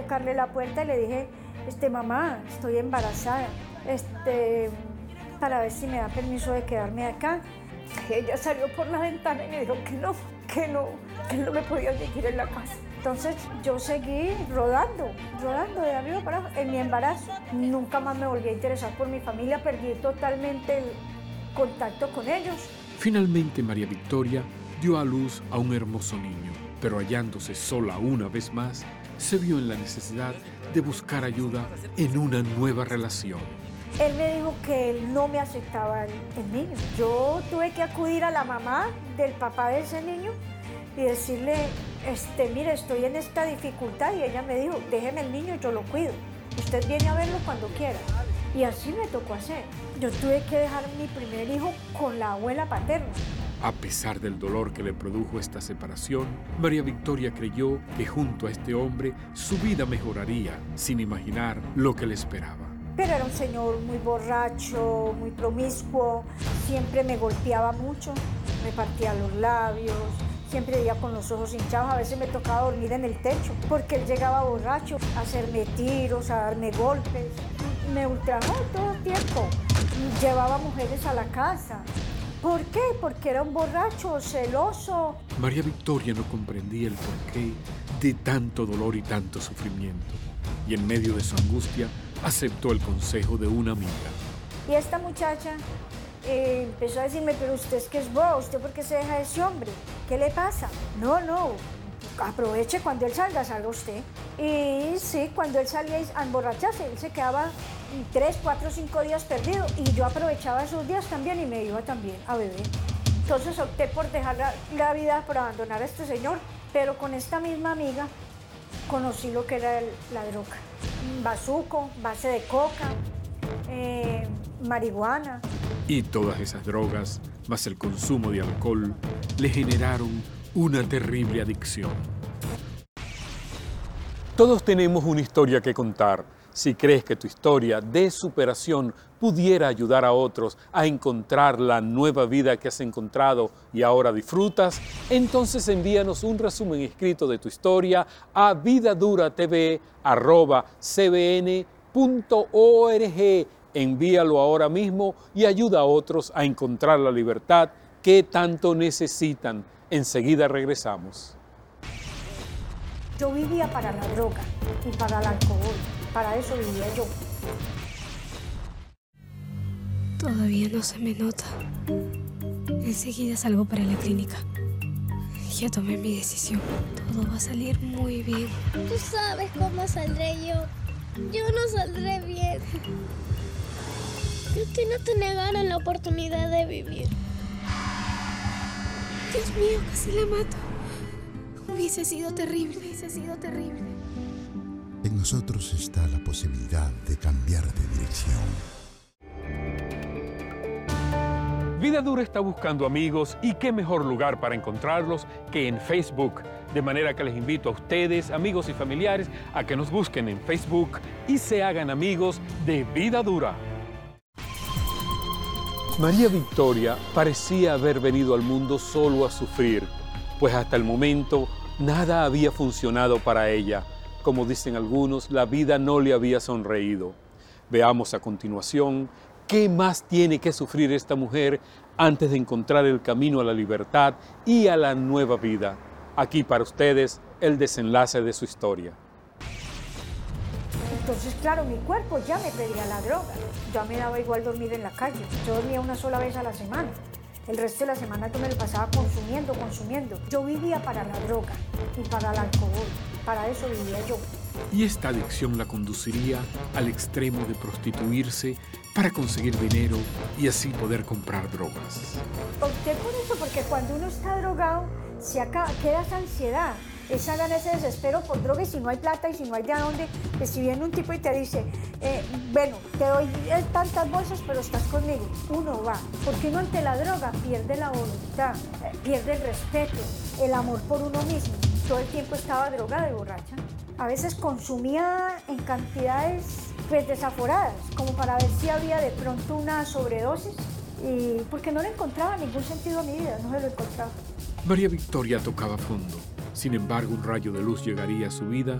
tocarle la puerta y le dije, mamá, estoy embarazada, para ver si me da permiso de quedarme acá. Ella salió por la ventana y me dijo que no me podía seguir en la casa. Entonces yo seguí rodando de arriba para abajo en mi embarazo. Nunca más me volví a interesar por mi familia, perdí totalmente el contacto con ellos. Finalmente María Victoria dio a luz a un hermoso niño, pero hallándose sola una vez más, se vio en la necesidad de buscar ayuda en una nueva relación. Él me dijo que él no me aceptaba el niño. Yo tuve que acudir a la mamá del papá de ese niño y decirle, mire, estoy en esta dificultad, y ella me dijo, déjeme el niño, yo lo cuido. Usted viene a verlo cuando quiera. Y así me tocó hacer. Yo tuve que dejar mi primer hijo con la abuela paterna. A pesar del dolor que le produjo esta separación, María Victoria creyó que junto a este hombre su vida mejoraría, sin imaginar lo que le esperaba. Pero era un señor muy borracho, muy promiscuo, siempre me golpeaba mucho, me partía los labios, siempre veía con los ojos hinchados, a veces me tocaba dormir en el techo, porque él llegaba borracho a hacerme tiros, a darme golpes, me ultrajó todo el tiempo, llevaba mujeres a la casa. ¿Por qué? Porque era un borracho, celoso. María Victoria no comprendía el porqué de tanto dolor y tanto sufrimiento, y en medio de su angustia aceptó el consejo de una amiga. Y esta muchacha empezó a decirme, pero usted es que es boba, ¿usted por qué se deja de ese hombre? ¿Qué le pasa? No, aproveche cuando él salga usted. Y sí, cuando él salía a emborracharse, él se quedaba 3, 4, 5 días perdido, y yo aprovechaba esos días también y me iba también a beber. Entonces opté por dejar la vida, por abandonar a este señor, pero con esta misma amiga conocí lo que era la droga. Bazuco, base de coca, marihuana. Y todas esas drogas, más el consumo de alcohol, le generaron una terrible adicción. Todos tenemos una historia que contar. Si crees que tu historia de superación pudiera ayudar a otros a encontrar la nueva vida que has encontrado y ahora disfrutas, entonces envíanos un resumen escrito de tu historia a vidaduratv@cbn.org. Envíalo ahora mismo y ayuda a otros a encontrar la libertad que tanto necesitan. Enseguida regresamos. Yo vivía para la droga y para el alcohol. Para eso vivía yo. Todavía no se me nota. Enseguida salgo para la clínica. Ya tomé mi decisión. Todo va a salir muy bien. Tú sabes cómo saldré yo. Yo no saldré bien. ¿Por qué no te negaron la oportunidad de vivir? Dios mío, casi la mato. Hubiese sido terrible. En nosotros está la posibilidad de cambiar de dirección. Vida Dura está buscando amigos, y qué mejor lugar para encontrarlos que en Facebook. De manera que les invito a ustedes, amigos y familiares, a que nos busquen en Facebook y se hagan amigos de Vida Dura. María Victoria parecía haber venido al mundo solo a sufrir, pues hasta el momento nada había funcionado para ella. Como dicen algunos, la vida no le había sonreído. Veamos a continuación qué más tiene que sufrir esta mujer antes de encontrar el camino a la libertad y a la nueva vida. Aquí para ustedes el desenlace de su historia. Entonces, claro, mi cuerpo ya me pedía la droga. Ya me daba igual dormir en la calle. Yo dormía una sola vez a la semana. El resto de la semana yo me lo pasaba consumiendo. Yo vivía para la droga y para el alcohol. Para eso vivía yo. Y esta adicción la conduciría al extremo de prostituirse para conseguir dinero y así poder comprar drogas. Opté por eso porque cuando uno está drogado, queda esa ansiedad, esa gana, ese desespero por droga, y si no hay plata y si no hay de dónde, que si viene un tipo y te dice, bueno, te doy tantas bolsas, pero estás conmigo, uno va, porque uno ante la droga pierde la voluntad, pierde el respeto, el amor por uno mismo. Todo el tiempo estaba drogada y borracha. A veces consumía en cantidades desaforadas, como para ver si había de pronto una sobredosis, y porque no le encontraba ningún sentido a mi vida, no se lo encontraba. María Victoria tocaba fondo. Sin embargo, un rayo de luz llegaría a su vida